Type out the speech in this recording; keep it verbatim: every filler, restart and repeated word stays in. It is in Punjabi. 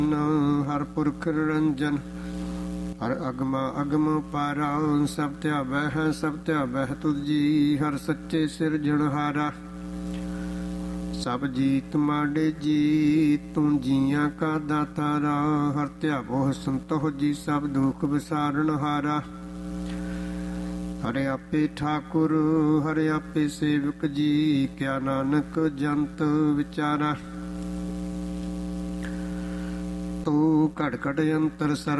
ਹਰ ਪੁਰਖ ਨਿਰੰਜਨ ਹਰ ਅਗਮਾ ਅਗਮ ਪਾਰਾ ਸਭ ਧਿਆਵੈ ਹੈ ਸਭ ਧਿਆਵੈ ਤੁਜੀ ਹਰ ਸੱਚੇ ਸਿਰਜਣਹਾਰਾ ਸਭ ਜੀਤ ਮਾਡੇ ਜੀ ਤੂੰ ਜੀਆਂ ਕਾ ਦਾਤਾਰਾ ਹਰ ਧਿਆਵੋ ਸੰਤੋਖ ਜੀ ਸਭ ਦੁਖ ਵਿਸਾਰਨਹਾਰਾ ਹਰਿ ਆਪੇ ਠਾਕੁਰ ਹਰਿ ਆਪੇ ਸੇਵਕ ਜੀ ਕਿਆ ਨਾਨਕ ਜੰਤ ਵਿਚਾਰਾ ਤੂੰ ਘਟ ਘਟ ਅੰਤਰ ਸਰ